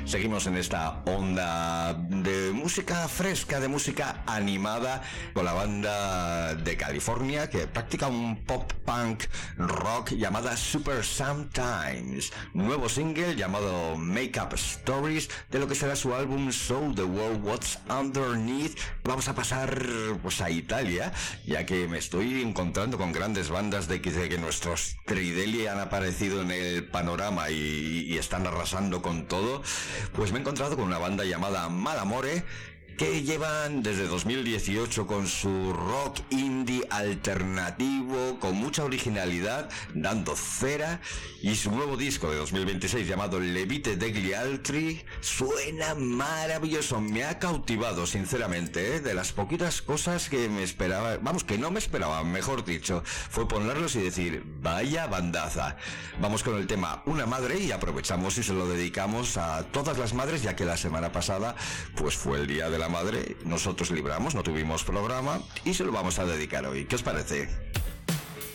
Seguimos en esta onda de música fresca, de música animada, con la banda de California que practica un pop punk rock llamada Super Sometimes. Nuevo single llamado Make Up Stories de lo que será su álbum Show the World What's Underneath. Vamos a pasar pues a Italia, ya que me estoy encontrando con grandes bandas de que nuestros Tridelli han aparecido en el panorama y están arrasando con todo. Pues me he encontrado con una banda llamada Malamore, que llevan desde 2018 con su rock indie alternativo, con mucha originalidad, dando cera, y su nuevo disco de 2026 llamado Levite degli Altri suena maravilloso, me ha cautivado sinceramente, ¿eh? De las poquitas cosas que me esperaba, vamos, que no me esperaba, mejor dicho, fue ponerlos y decir, vaya bandaza. Vamos con el tema Una Madre y aprovechamos y se lo dedicamos a todas las madres, ya que la semana pasada pues fue el Día de la Madre, nosotros libramos, no tuvimos programa y se lo vamos a dedicar hoy. ¿Qué os parece?